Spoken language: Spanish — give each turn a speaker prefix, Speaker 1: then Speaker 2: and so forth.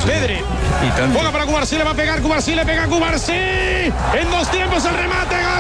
Speaker 1: Pedri. Juega para Cubarsí, le va a pegar Cubarsí, le pega Cubarsí. En 2 tiempos el remate,